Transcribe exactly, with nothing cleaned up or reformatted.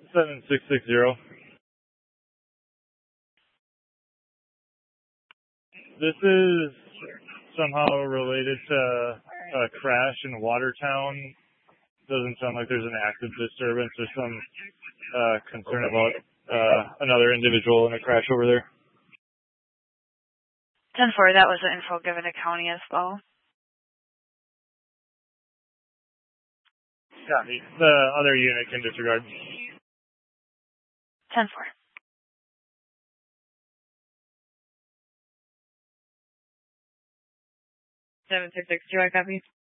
seven six six zero. This is somehow related to a crash in Watertown. Doesn't sound like there's an active disturbance. There's some uh, concern about uh, another individual in a crash over there. ten four, that was the info given to county as well. Copy. The other unit can disregard. ten four. seven six six two, I copy.